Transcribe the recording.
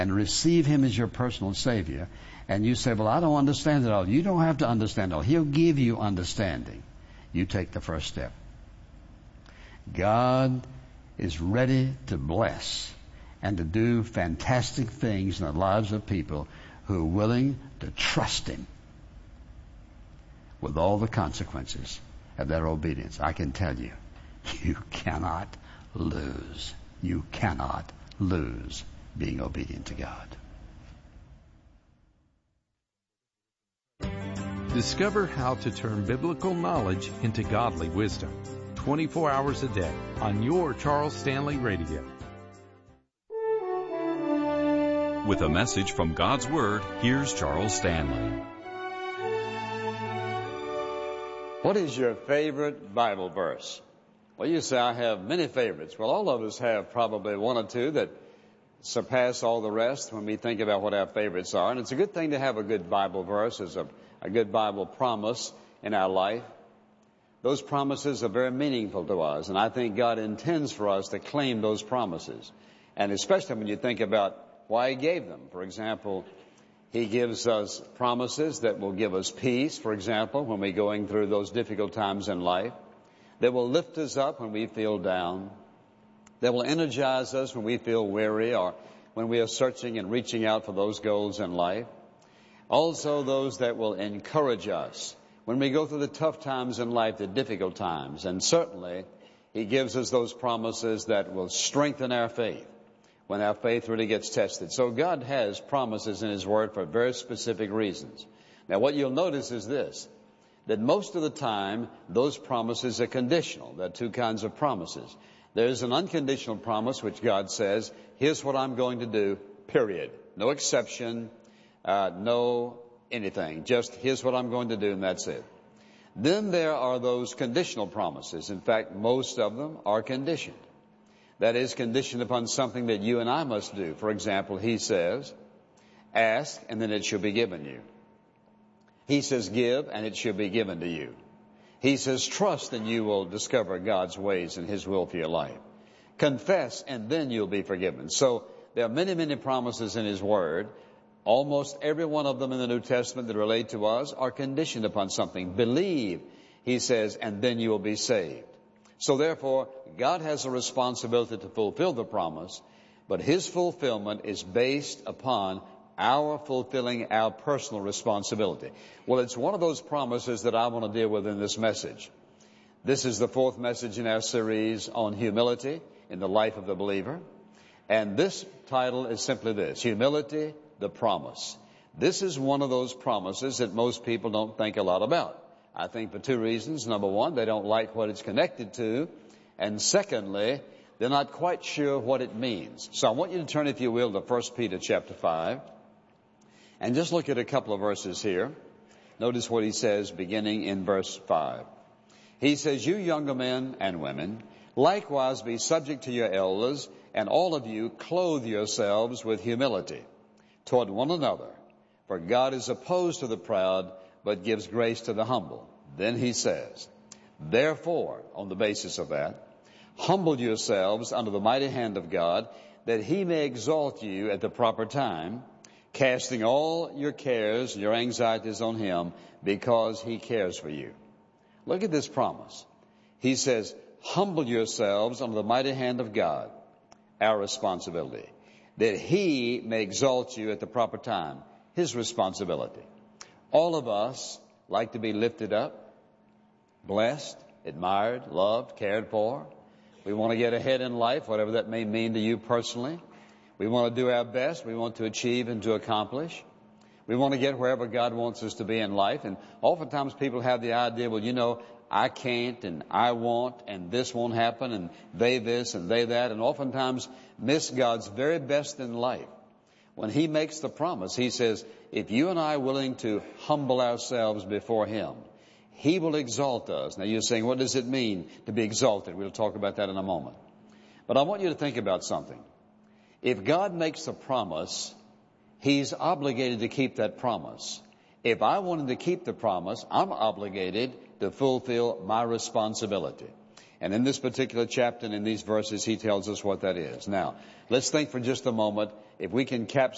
and receive Him as your personal Savior, and you say, well, I don't understand it all. You don't have to understand it all. He'll give you understanding. You take the first step. God is ready to bless and to do fantastic things in the lives of people who are willing to trust Him with all the consequences of their obedience. I can tell you, you cannot lose. You cannot lose being obedient to God. Discover how to turn biblical knowledge into godly wisdom. 24 hours a day on your Charles Stanley Radio. With a message from God's Word, here's Charles Stanley. What is your favorite Bible verse? Well, you say, I have many favorites. Well, all of us have probably one or two that surpass all the rest when we think about what our favorites are. And it's a good thing to have a good Bible verse as a good Bible promise in our life. Those promises are very meaningful to us, and I think God intends for us to claim those promises. And especially when you think about why He gave them. For example, He gives us promises that will give us peace, for example, when we're going through those difficult times in life, that will lift us up when we feel down, that will energize us when we feel weary or when we are searching and reaching out for those goals in life. Also those that will encourage us when we go through the tough times in life, the difficult times. And certainly He gives us those promises that will strengthen our faith when our faith really gets tested. So God has promises in His Word for very specific reasons. Now what you'll notice is this, that most of the time those promises are conditional. There are two kinds of promises. There's an unconditional promise which God says, here's what I'm going to do, period. No exception, no anything. Just here's what I'm going to do and that's it. Then there are those conditional promises. In fact, most of them are conditioned. That is, conditioned upon something that you and I must do. For example, He says, ask and then it shall be given you. He says, give and it shall be given to you. He says, trust and you will discover God's ways and His will for your life. Confess and then you'll be forgiven. So there are many, many promises in His Word. Almost every one of them in the New Testament that relate to us are conditioned upon something. Believe, He says, and then you will be saved. So therefore, God has a responsibility to fulfill the promise, but His fulfillment is based upon our fulfilling our personal responsibility. Well, it's one of those promises that I want to deal with in this message. This is the fourth message in our series on humility in the life of the believer. And this title is simply this, Humility, the Promise. This is one of those promises that most people don't think a lot about. I think for two reasons. Number one, they don't like what it's connected to. And secondly, they're not quite sure what it means. So I want you to turn, if you will, to 1 Peter chapter 5. And just look at a couple of verses here. Notice what he says beginning in verse 5. He says, you younger men and women, likewise be subject to your elders, and all of you clothe yourselves with humility toward one another. For God is opposed to the proud, but gives grace to the humble. Then he says, therefore, on the basis of that, humble yourselves under the mighty hand of God, that He may exalt you at the proper time, casting all your cares, your anxieties on Him, because He cares for you. Look at this promise. He says, humble yourselves under the mighty hand of God, our responsibility, that He may exalt you at the proper time, His responsibility. All of us like to be lifted up, blessed, admired, loved, cared for. We want to get ahead in life, whatever that may mean to you personally. We want to do our best. We want to achieve and to accomplish. We want to get wherever God wants us to be in life. And oftentimes people have the idea, well, you know, I can't and I won't and this won't happen and they this and they that, and oftentimes miss God's very best in life. When He makes the promise, He says, if you and I are willing to humble ourselves before Him, He will exalt us. Now you're saying, what does it mean to be exalted? We'll talk about that in a moment. But I want you to think about something. If God makes a promise, He's obligated to keep that promise. If I want Him to keep the promise, I'm obligated to fulfill my responsibility. And in this particular chapter and in these verses, He tells us what that is. Now, let's think for just a moment if we can capture